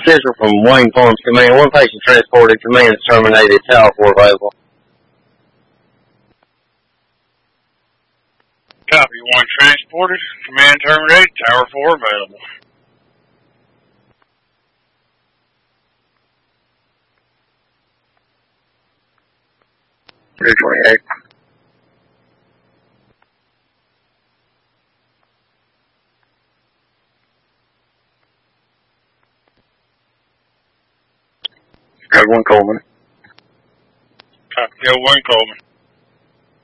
Central from Wayne Farms Command. One patient transported. Command is terminated. Tower 4 available. Copy. 1 transported. Command terminated. Tower 4 available. Route 28. Code 1 Coleman. Copy. 1 Coleman.